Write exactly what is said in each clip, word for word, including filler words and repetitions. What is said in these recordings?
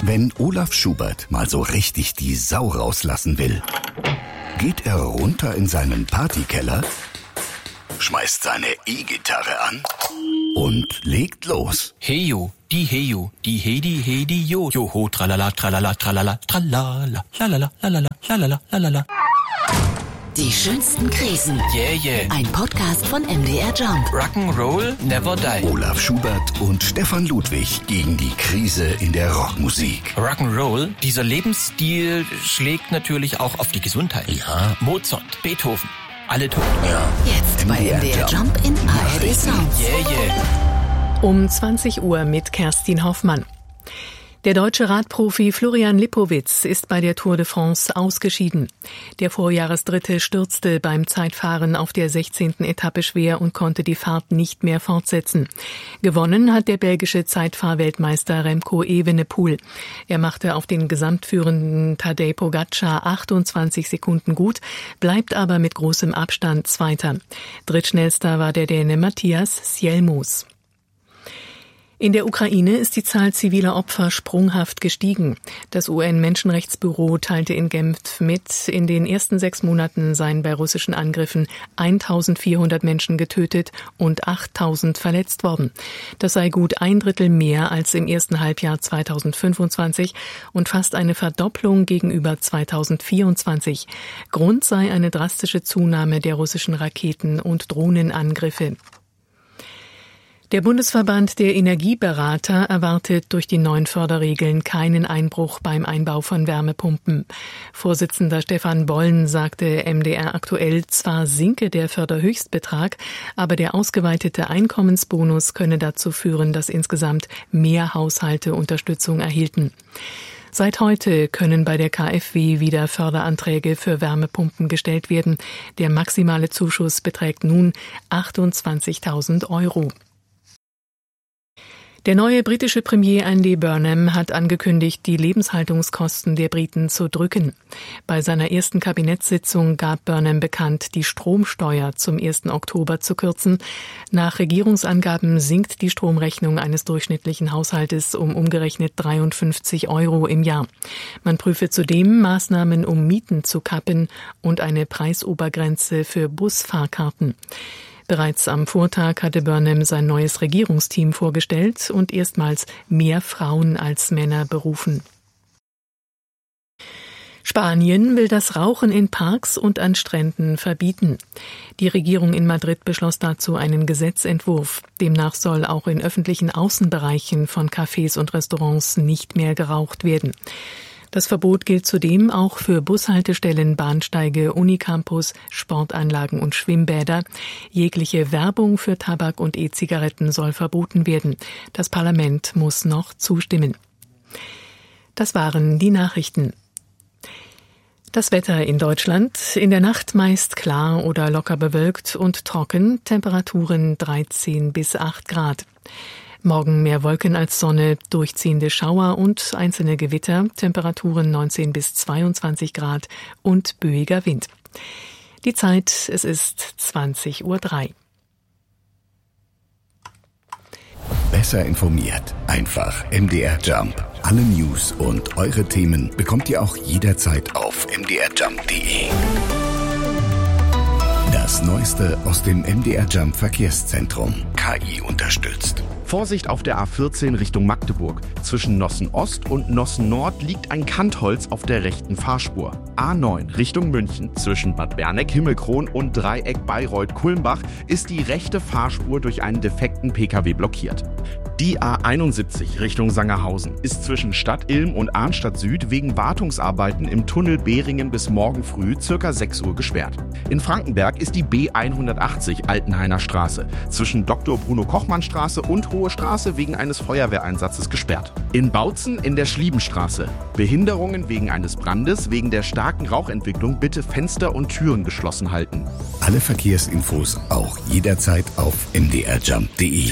Wenn Olaf Schubert mal so richtig die Sau rauslassen will, geht er runter in seinen Partykeller, schmeißt seine E-Gitarre an und legt los. Heyo, die Heyo, die Hedi, Hedi, Jo, Joho, tralala, tralala, tralala, tralala, lalala, lalala, lalala, lalala. Die schönsten Krisen. Yeah, yeah. Ein Podcast von M D R Jump. Rock'n'Roll never die. Olaf Schubert und Stefan Ludwig gegen die Krise in der Rockmusik. Rock'n'Roll, dieser Lebensstil schlägt natürlich auch auf die Gesundheit. Ja. Mozart, Beethoven, alle tot. Ja. Jetzt bei M D R Jump in A R D Sounds. Yeah, yeah. Um zwanzig Uhr mit Kerstin Hoffmann. Der deutsche Radprofi Florian Lipowitz ist bei der Tour de France ausgeschieden. Der Vorjahresdritte stürzte beim Zeitfahren auf der sechzehnten Etappe schwer und konnte die Fahrt nicht mehr fortsetzen. Gewonnen hat der belgische Zeitfahrweltmeister Remco Evenepoel. Er machte auf den gesamtführenden Tadej Pogačar achtundzwanzig Sekunden gut, bleibt aber mit großem Abstand Zweiter. Drittschnellster war der Däne Mathias Sjelmos. In der Ukraine ist die Zahl ziviler Opfer sprunghaft gestiegen. Das U N-Menschenrechtsbüro teilte in Genf mit, in den ersten sechs Monaten seien bei russischen Angriffen eintausendvierhundert Menschen getötet und achttausend verletzt worden. Das sei gut ein Drittel mehr als im ersten Halbjahr zweitausendfünfundzwanzig und fast eine Verdopplung gegenüber zweitausendvierundzwanzig. Grund sei eine drastische Zunahme der russischen Raketen- und Drohnenangriffe. Der Bundesverband der Energieberater erwartet durch die neuen Förderregeln keinen Einbruch beim Einbau von Wärmepumpen. Vorsitzender Stefan Bollen sagte M D R aktuell, zwar sinke der Förderhöchstbetrag, aber der ausgeweitete Einkommensbonus könne dazu führen, dass insgesamt mehr Haushalte Unterstützung erhielten. Seit heute können bei der K f W wieder Förderanträge für Wärmepumpen gestellt werden. Der maximale Zuschuss beträgt nun achtundzwanzigtausend Euro. Der neue britische Premier Andy Burnham hat angekündigt, die Lebenshaltungskosten der Briten zu drücken. Bei seiner ersten Kabinettssitzung gab Burnham bekannt, die Stromsteuer zum ersten Oktober zu kürzen. Nach Regierungsangaben sinkt die Stromrechnung eines durchschnittlichen Haushaltes um umgerechnet dreiundfünfzig Euro im Jahr. Man prüfe zudem Maßnahmen, um Mieten zu kappen und eine Preisobergrenze für Busfahrkarten. Bereits am Vortag hatte Burnham sein neues Regierungsteam vorgestellt und erstmals mehr Frauen als Männer berufen. Spanien will das Rauchen in Parks und an Stränden verbieten. Die Regierung in Madrid beschloss dazu einen Gesetzentwurf. Demnach soll auch in öffentlichen Außenbereichen von Cafés und Restaurants nicht mehr geraucht werden. Das Verbot gilt zudem auch für Bushaltestellen, Bahnsteige, Unicampus, Sportanlagen und Schwimmbäder. Jegliche Werbung für Tabak und E-Zigaretten soll verboten werden. Das Parlament muss noch zustimmen. Das waren die Nachrichten. Das Wetter in Deutschland: in der Nacht meist klar oder locker bewölkt und trocken, Temperaturen dreizehn bis acht Grad. Morgen mehr Wolken als Sonne, durchziehende Schauer und einzelne Gewitter, Temperaturen neunzehn bis zweiundzwanzig Grad und böiger Wind. Die Zeit, es ist zwanzig Uhr drei. Besser informiert, einfach M D R Jump. Alle News und eure Themen bekommt ihr auch jederzeit auf m d r jump punkt d e. Das Neueste aus dem M D R Jump Verkehrszentrum. K I unterstützt. Vorsicht auf der A vierzehn Richtung Magdeburg. Zwischen Nossen Ost und Nossen Nord liegt ein Kantholz auf der rechten Fahrspur. A neun Richtung München. Zwischen Bad Berneck-Himmelkron und Dreieck Bayreuth-Kulmbach ist die rechte Fahrspur durch einen defekten P K W blockiert. Die A einundsiebzig Richtung Sangerhausen ist zwischen Stadt Ilm und Arnstadt Süd wegen Wartungsarbeiten im Tunnel Behringen bis morgen früh ca. sechs Uhr gesperrt. In Frankenberg ist die B hundertachtzig Altenhainer Straße zwischen Doktor Bruno Kochmann Straße und Hohe Straße wegen eines Feuerwehreinsatzes gesperrt. In Bautzen in der Schliebenstraße. Behinderungen wegen eines Brandes, wegen der starken Rauchentwicklung bitte Fenster und Türen geschlossen halten. Alle Verkehrsinfos auch jederzeit auf m d r jump punkt d e.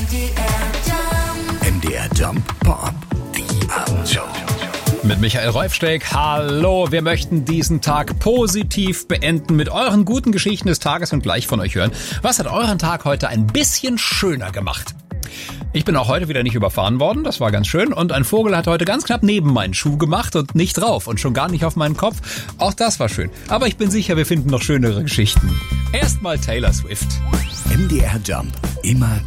M D R Jump Pop, die Abendshow. Mit Michael Räufsteig. Hallo, wir möchten diesen Tag positiv beenden mit euren guten Geschichten des Tages und gleich von euch hören. Was hat euren Tag heute ein bisschen schöner gemacht? Ich bin auch heute wieder nicht überfahren worden, das war ganz schön. Und ein Vogel hat heute ganz knapp neben meinen Schuh gemacht und nicht drauf und schon gar nicht auf meinen Kopf. Auch das war schön. Aber ich bin sicher, wir finden noch schönere Geschichten. Erstmal Taylor Swift. M D R Jump. Immer